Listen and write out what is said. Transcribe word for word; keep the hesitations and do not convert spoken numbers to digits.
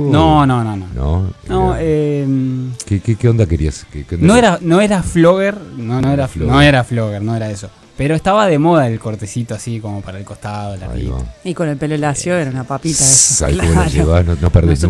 loco? No, no, no, no. No, No, era- eh, ¿qué, qué, qué onda querías? ¿Qué, qué onda no querías? era, no era flogger, no, no era, Flogger. no era flogger, no era eso. Pero estaba de moda el cortecito así como para el costado, la Ahí va. pita. Y con el pelo lacio era una papita eso. ¿Sabes cómo la Claro. llevas? No, no perdés Nosotros